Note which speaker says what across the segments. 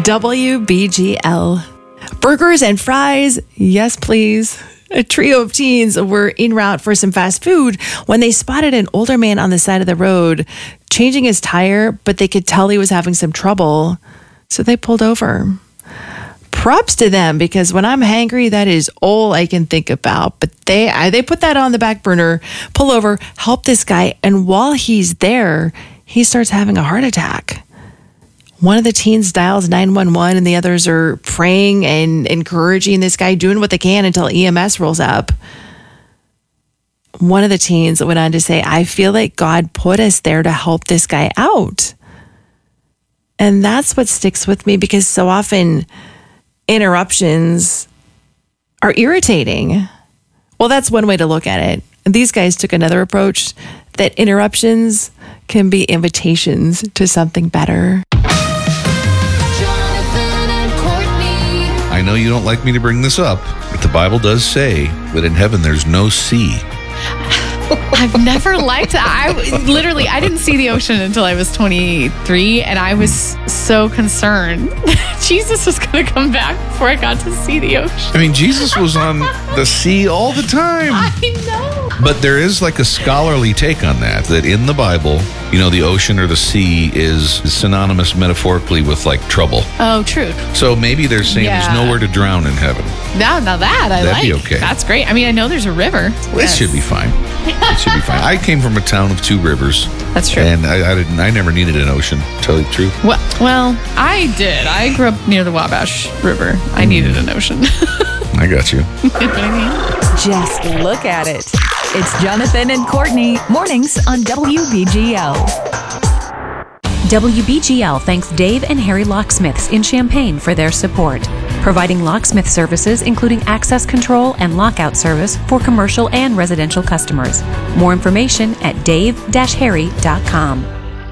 Speaker 1: WBGL. Burgers and fries, yes please. A trio of teens were en route for some fast food when they spotted an older man on the side of the road changing his tire, but they could tell he was having some trouble, so they pulled over. Props to them, because when I'm hangry, that is all I can think about. But they put that on the back burner, pull over, help this guy, and while he's there, he starts having a heart attack. One of the teens dials 911 and the others are praying and encouraging this guy, doing what they can until EMS rolls up. One of the teens went on to say, I feel like God put us there to help this guy out. And that's what sticks with me, because so often interruptions are irritating. Well, that's one way to look at it. These guys took another approach, that interruptions can be invitations to something better.
Speaker 2: I know you don't like me to bring this up, but the Bible does say that in heaven there's no sea.
Speaker 3: I've never liked that. I didn't see the ocean until I was 23, and I was so concerned Jesus was going to come back before I got to see the ocean.
Speaker 2: I mean, Jesus was on the sea all the time.
Speaker 3: I know.
Speaker 2: But there is like a scholarly take on that in the Bible, the ocean or the sea is synonymous metaphorically with like trouble.
Speaker 3: Oh, true.
Speaker 2: So maybe they're saying there's nowhere to drown in heaven.
Speaker 3: Now that'd
Speaker 2: be okay.
Speaker 3: That's great. I mean, I know there's a river.
Speaker 2: Well, it should be fine. It should be fine. I came from a town of 2 rivers.
Speaker 3: That's true.
Speaker 2: And I never needed an ocean, to tell you the truth.
Speaker 3: Well, I did. I grew up near the Wabash River. I needed an ocean.
Speaker 2: I got you.
Speaker 4: Just look at it. It's Jonathan and Courtney, mornings on WBGL.
Speaker 5: WBGL thanks Dave and Harry Locksmiths in Champaign for their support, providing locksmith services including access control and lockout service for commercial and residential customers. More information at dave-harry.com.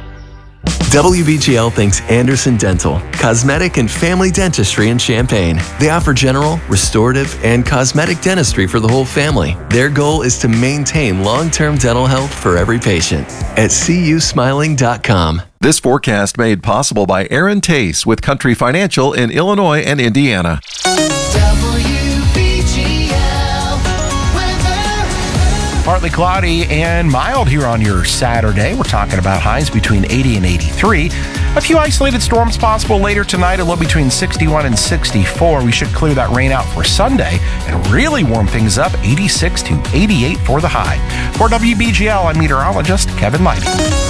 Speaker 6: WBGL thanks Anderson Dental, cosmetic and family dentistry in Champaign. They offer general, restorative, and cosmetic dentistry for the whole family. Their goal is to maintain long-term dental health for every patient at cusmiling.com.
Speaker 7: This forecast made possible by Aaron Tace with Country Financial in Illinois and Indiana.
Speaker 8: Partly cloudy and mild here on your Saturday. We're talking about highs between 80 and 83. A few isolated storms possible later tonight, a low between 61 and 64. We should clear that rain out for Sunday and really warm things up, 86 to 88 for the high. For WBGL, I'm meteorologist Kevin Lighty.